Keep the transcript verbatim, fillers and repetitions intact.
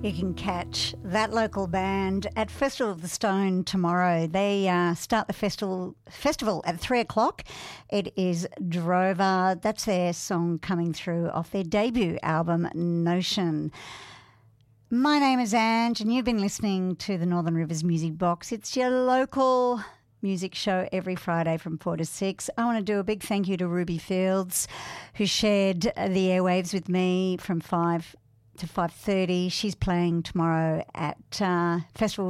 You can catch that local band at Festival of the Stone tomorrow. They uh, start the festival festival at three o'clock. It is Drover. That's their song coming through off their debut album, Notion. My name is Ange, and you've been listening to the Northern Rivers Music Box. It's your local music show every Friday from four to six. I want to do a big thank you to Ruby Fields, who shared the airwaves with me from five to five thirty. She's playing tomorrow at uh, Festival